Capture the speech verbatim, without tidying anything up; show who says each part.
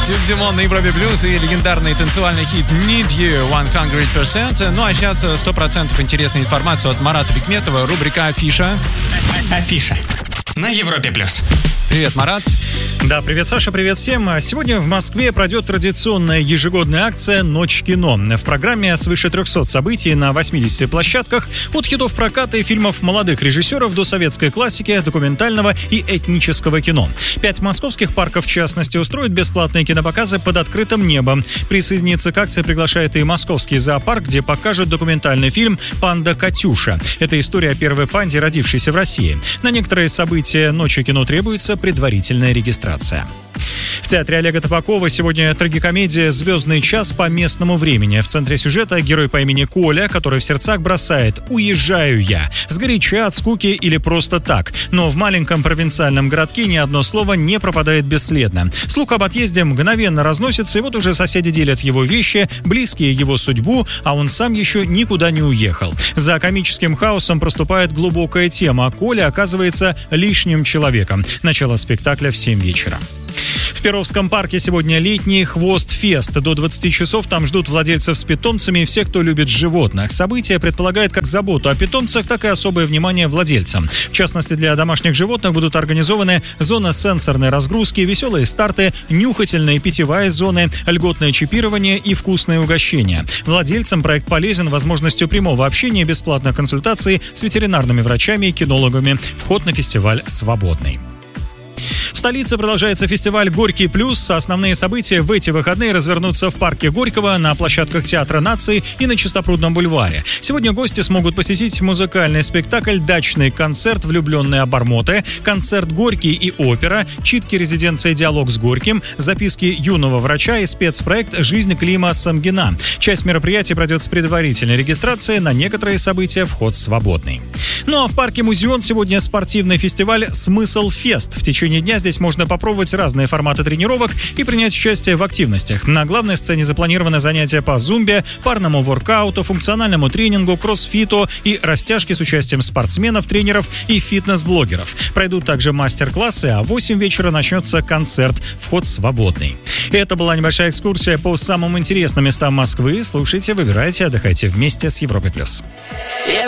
Speaker 1: Дюк Дюмон на Европе Плюс и легендарный танцевальный хит Need You сто процентов. Ну а сейчас сто процентов интересной информации от Марата Бекметова. Рубрика «Афиша».
Speaker 2: Афиша на Европе Плюс.
Speaker 1: Привет, Марат.
Speaker 2: Да, привет, Саша, привет всем. Сегодня в Москве пройдет традиционная ежегодная акция «Ночь кино». В программе свыше трехсот событий на восьмидесяти площадках, от хитов проката и фильмов молодых режиссеров до советской классики, документального и этнического кино. Пять московских парков, в частности, устроят бесплатные кинопоказы под открытым небом. Присоединиться к акции приглашает и московский зоопарк, где покажут документальный фильм «Панда Катюша». Это история о первой панде, родившейся в России. На некоторые события «Ночи кино» требуется предварительная регистрация. В театре Олега Топакова сегодня трагикомедия «Звездный час» по местному времени. В центре сюжета герой по имени Коля, который в сердцах бросает «Уезжаю я», сгоряча, от скуки или просто так. Но в маленьком провинциальном городке ни одно слово не пропадает бесследно. Слух об отъезде мгновенно разносится, и вот уже соседи делят его вещи, близкие его судьбу, а он сам еще никуда не уехал. За комическим хаосом проступает глубокая тема. Коля оказывается лишним человеком. Начало спектакля в семь вечера. В Перовском парке сегодня летний Хвост-фест. До двадцати часов там ждут владельцев с питомцами и всех, кто любит животных. Событие предполагает как заботу о питомцах, так и особое внимание владельцам. В частности, для домашних животных будут организованы зона сенсорной разгрузки, веселые старты, нюхательные, питьевая зоны, льготное чипирование и вкусные угощения. Владельцам проект полезен возможностью прямого общения, бесплатных консультаций с ветеринарными врачами и кинологами. Вход на фестиваль свободный. В столице продолжается фестиваль «Горький плюс». Основные события в эти выходные развернутся в парке Горького, на площадках Театра нации и на Чистопрудном бульваре. Сегодня гости смогут посетить музыкальный спектакль «Дачный концерт. Влюбленные обормоты», концерт «Горький» и опера, читки резиденции «Диалог с Горьким», записки юного врача и спецпроект «Жизнь Клима Самгина». Часть мероприятий пройдет с предварительной регистрацией, на некоторые события вход свободный. Ну а в парке Музеон сегодня спортивный фестиваль «Смысл Фест». В течение дня здесь можно попробовать разные форматы тренировок и принять участие в активностях. На главной сцене запланированы занятия по зумбе, парному воркауту, функциональному тренингу, кроссфиту и растяжке с участием спортсменов, тренеров и фитнес-блогеров. Пройдут также мастер-классы, а в восемь вечера начнется концерт. Вход свободный. Это была небольшая экскурсия по самым интересным местам Москвы. Слушайте, выбирайте, отдыхайте вместе с Европой+.